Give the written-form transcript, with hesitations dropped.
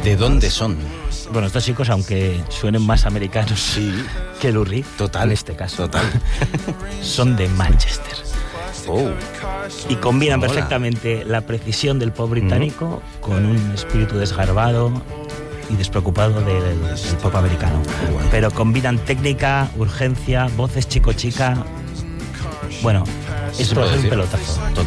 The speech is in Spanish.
¿De dónde son? Bueno, estos chicos, aunque suenen más americanos Sí. que Lou Reed, Total. en este caso, Total. son de Manchester. Oh. Y combinan Mola. perfectamente la precisión del pop británico con un espíritu desgarbado y despreocupado del pop americano. Bueno. Pero combinan técnica, urgencia, voces chico-chica. Bueno, Sí, se esto puede es un decir. pelotazo.